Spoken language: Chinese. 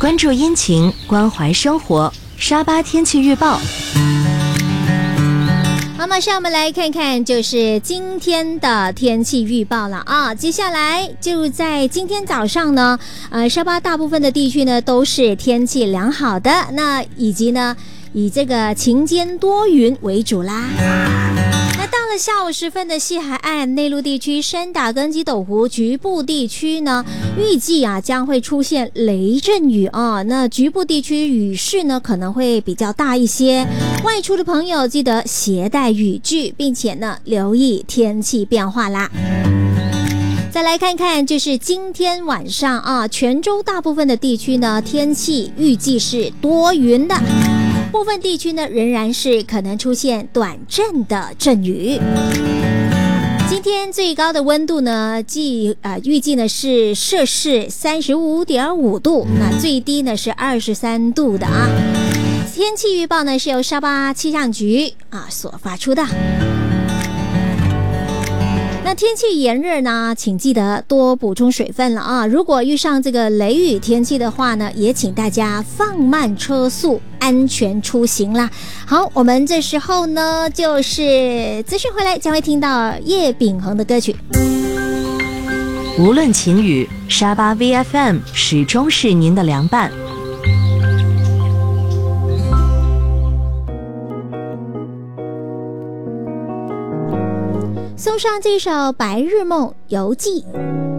关注阴晴，关怀生活。沙巴天气预报。 好，马上我们来看看就是今天的天气预报了啊。接下来就在今天早上呢，沙巴大部分的地区呢都是天气良好的，那以及呢以这个晴间多云为主啦。那到了下午时分的西海岸、内陆地区、山打跟基斗湖局部地区呢，预计将会出现雷阵雨啊。那局部地区雨势呢可能会比较大一些，外出的朋友记得携带雨具，并且呢留意天气变化啦。再来看看，就是今天晚上啊，全州大部分的地区呢，天气预计是多云的。部分地区呢仍然是可能出现短暂的阵雨。今天最高的温度呢，预计呢是摄氏35.5度，那最低呢是23度的啊。天气预报呢是由沙巴气象局所发出的。那天气炎热呢，请记得多补充水分了啊！如果遇上这个雷雨天气的话呢，也请大家放慢车速，安全出行啦。好，我们这时候呢，就是资讯回来将会听到叶秉恒的歌曲。 无论晴雨，沙巴 VFM 始终是您的良伴。 送上这首《白日梦游记》。